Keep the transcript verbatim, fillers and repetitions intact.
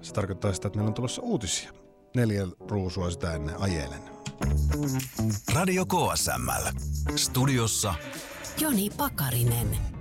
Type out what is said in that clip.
Se tarkoittaa sitä, että meillä on tulossa uutisia. Neljä ruusua sitä ennen ajelen. Radio K S M L. Studiossa Joni Pakarinen.